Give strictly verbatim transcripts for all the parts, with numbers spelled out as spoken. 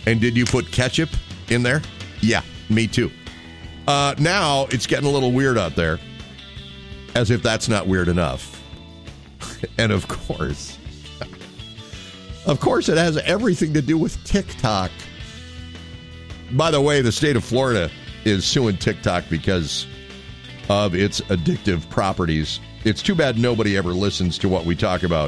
And did you put ketchup in there? Yeah, me too. Uh, now it's getting a little weird out there, as if that's not weird enough. And of course, of course, it has everything to do with TikTok. By the way, the state of Florida is suing TikTok because of its addictive properties. It's too bad nobody ever listens to what we talk about.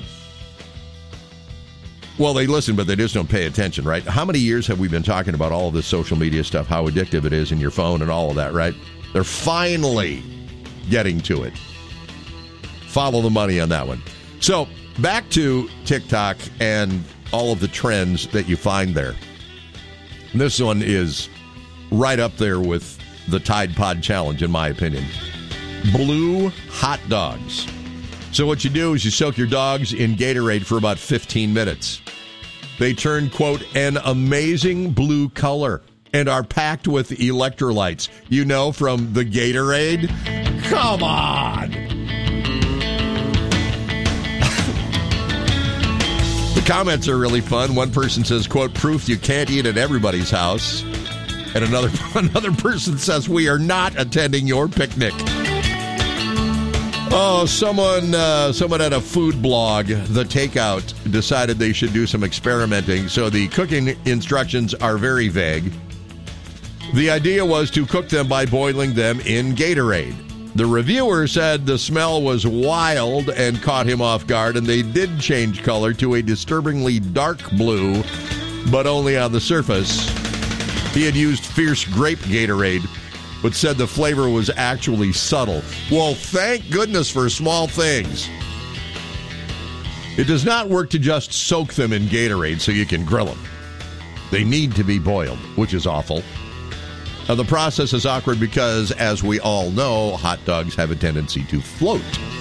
Well, they listen, but they just don't pay attention, right? How many years have we been talking about all of this social media stuff, how addictive it is in your phone and all of that, right? They're finally getting to it. Follow the money on that one. So, back to TikTok and all of the trends that you find there. This one is right up there with the Tide Pod Challenge, in my opinion. Blue hot dogs. So what you do is you soak your dogs in Gatorade for about fifteen minutes. They turn, quote, an amazing blue color and are packed with electrolytes. You know, from the Gatorade? Come on! The comments are really fun. One person says, quote, proof you can't eat at everybody's house. And another, another person says, we are not attending your picnic. Oh, someone uh, someone at a food blog, The Takeout, decided they should do some experimenting. So the cooking instructions are very vague. The idea was to cook them by boiling them in Gatorade. The reviewer said the smell was wild and caught him off guard, and they did change color to a disturbingly dark blue, but only on the surface. He had used fierce grape Gatorade, but said the flavor was actually subtle. Well, thank goodness for small things. It does not work to just soak them in Gatorade so you can grill them. They need to be boiled, which is awful. Now, the process is awkward because, as we all know, hot dogs have a tendency to float.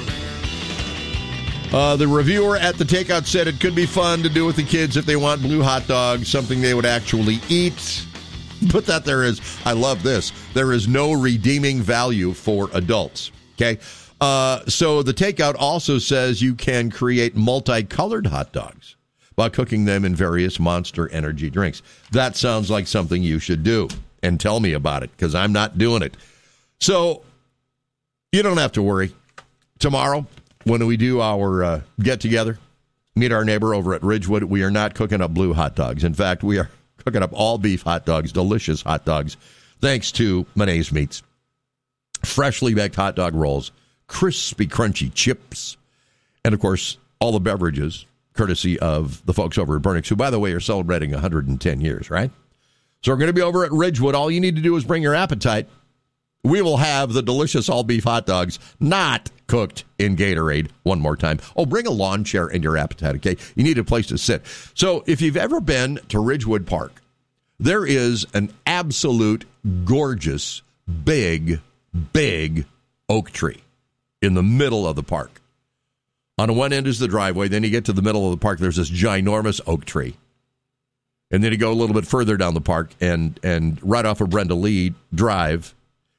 Uh, the reviewer at The Takeout said it could be fun to do with the kids if they want blue hot dogs, something they would actually eat. But that there is, I love this, there is no redeeming value for adults, okay? Uh, so The Takeout also says you can create multicolored hot dogs by cooking them in various Monster energy drinks. That sounds like something you should do, and tell me about it, because I'm not doing it. So you don't have to worry. Tomorrow, when we do our uh, get-together, meet our neighbor over at Ridgewood, we are not cooking up blue hot dogs. In fact, we are cooking up all beef hot dogs, delicious hot dogs, thanks to Monet's Meats. Freshly baked hot dog rolls, crispy, crunchy chips, and, of course, all the beverages, courtesy of the folks over at Burnix, who, by the way, are celebrating one hundred ten years, right? So we're going to be over at Ridgewood. All you need to do is bring your appetite. We will have the delicious all-beef hot dogs, not cooked in Gatorade. One more time. Oh, bring a lawn chair and your appetite, okay? You need a place to sit. So if you've ever been to Ridgewood Park, there is an absolute gorgeous, big, big oak tree in the middle of the park. On one end is the driveway. Then you get to the middle of the park. There's this ginormous oak tree. And then you go a little bit further down the park, and, and right off of Brenda Lee Drive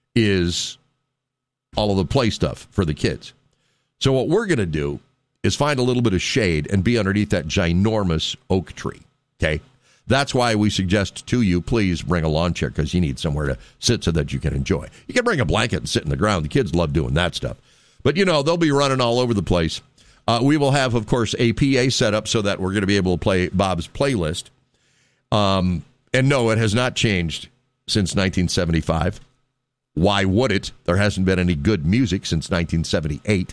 is all of the play stuff for the kids. So what we're going to do is find a little bit of shade and be underneath that ginormous oak tree, okay? That's why we suggest to you, please bring a lawn chair, because you need somewhere to sit so that you can enjoy. You can bring a blanket and sit in the ground. The kids love doing that stuff. But, you know, they'll be running all over the place. Uh, we will have, of course, a P A set up so that we're going to be able to play Bob's playlist. Um, and no, it has not changed since nineteen seventy-five. Why would it? There hasn't been any good music since nineteen seventy-eight.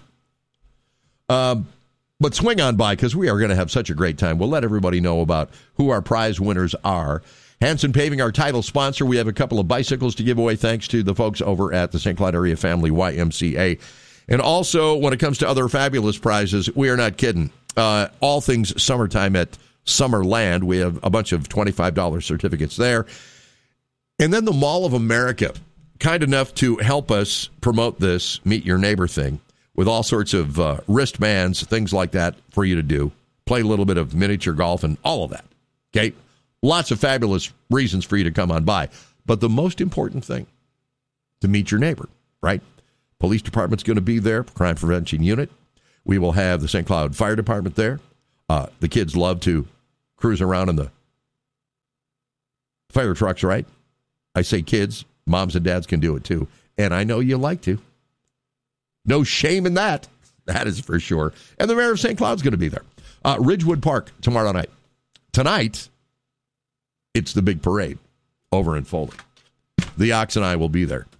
Um, but swing on by, because we are going to have such a great time. We'll let everybody know about who our prize winners are. Hanson Paving, our title sponsor. We have a couple of bicycles to give away thanks to the folks over at the Saint Cloud Area Family Y M C A. And also, when it comes to other fabulous prizes, we are not kidding. Uh, all things summertime at Summerland. We have a bunch of twenty-five dollars certificates there. And then the Mall of America, kind enough to help us promote this Meet Your Neighbor thing with all sorts of uh, wristbands, things like that for you to do. Play a little bit of miniature golf and all of that. Okay? Lots of fabulous reasons for you to come on by. But the most important thing, to meet your neighbor, right? Police department's going to be there, crime prevention unit. We will have the Saint Cloud Fire Department there. Uh, the kids love to cruise around in the fire trucks, right? I say kids, moms and dads can do it too. And I know you like to. No shame in that. That is for sure. And the mayor of Saint Cloud's going to be there. Uh, Ridgewood Park tomorrow night. Tonight, it's the big parade over in Foley. The Ox and I will be there.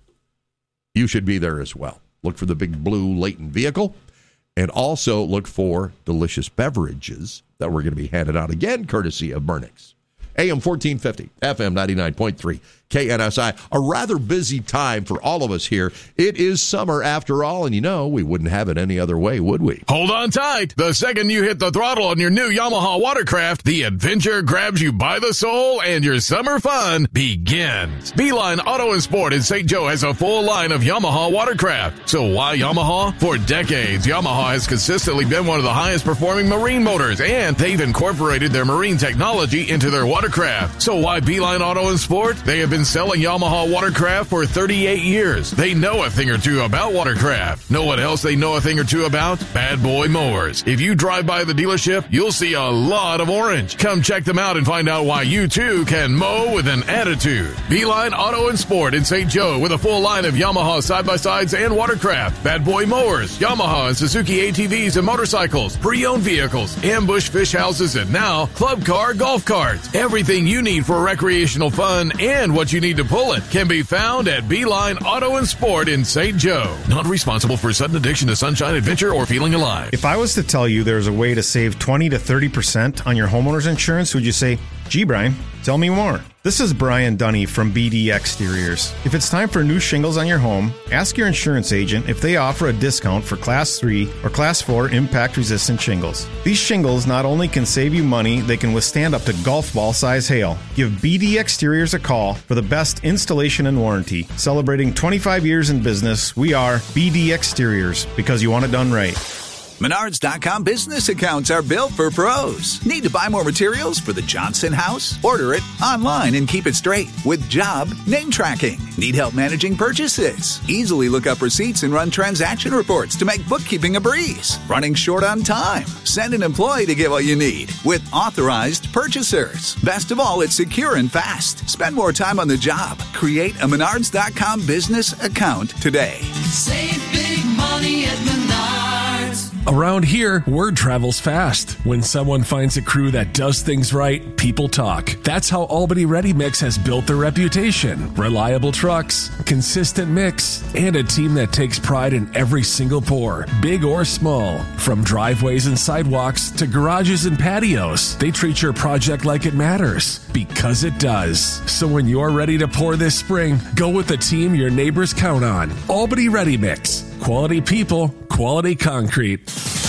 You should be there as well. Look for the big blue Leighton vehicle. And also look for delicious beverages that we're going to be handed out again, courtesy of Burnix. A M fourteen fifty, F M ninety-nine point three, K N S I. A rather busy time for all of us here. It is summer after all, and you know, we wouldn't have it any other way, would we? Hold on tight. The second you hit the throttle on your new Yamaha watercraft, the adventure grabs you by the soul and your summer fun begins. Beeline Auto and Sport in Saint Joe has a full line of Yamaha watercraft. So why Yamaha? For decades, Yamaha has consistently been one of the highest performing marine motors, and they've incorporated their marine technology into their watercraft. So why Beeline Auto and Sport? They have been selling Yamaha watercraft for thirty-eight years. They know a thing or two about watercraft. Know what else they know a thing or two about? Bad boy mowers. If you drive by the dealership, you'll see a lot of orange. Come check them out and find out why you too can mow with an attitude. Beeline Auto and Sport in Saint Joe with a full line of Yamaha side-by-sides and watercraft, bad boy mowers, Yamaha and Suzuki A T Vs and motorcycles, pre-owned vehicles, ambush fish houses, and now club car golf carts. Everything you need for recreational fun and what you need to pull it can be found at Beeline Auto and Sport in Saint Joe. Not responsible for sudden addiction to sunshine, adventure, or feeling alive. If I was to tell you there's a way to save twenty to thirty percent on your homeowner's insurance, would you say, gee, Brian, tell me more? This is Brian Dunny from B D Exteriors. If it's time for new shingles on your home, ask your insurance agent if they offer a discount for Class three or Class four impact-resistant shingles. These shingles not only can save you money, they can withstand up to golf ball size hail. Give B D Exteriors a call for the best installation and warranty. Celebrating twenty-five years in business, we are B D Exteriors, because you want it done right. Menards dot com business accounts are built for pros. Need to buy more materials for the Johnson house? Order it online and keep it straight with job name tracking. Need help managing purchases? Easily look up receipts and run transaction reports to make bookkeeping a breeze. Running short on time? Send an employee to get what you need with authorized purchasers. Best of all, it's secure and fast. Spend more time on the job. Create a Menards dot com business account today. Save big money at Menards. Around here, word travels fast. When someone finds a crew that does things right, people talk. That's how Albany Ready Mix has built their reputation. Reliable trucks, consistent mix, and a team that takes pride in every single pour, big or small. From driveways and sidewalks to garages and patios, they treat your project like it matters, because it does. So when you're ready to pour this spring, go with the team your neighbors count on. Albany Ready Mix. Quality people, quality concrete.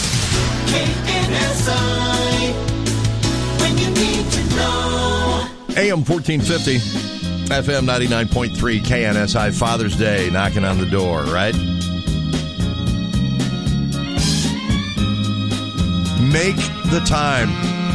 K N S I, when you need to know. A M fourteen fifty, F M ninety-nine point three, K N S I. Father's Day knocking on the door, right? Make the time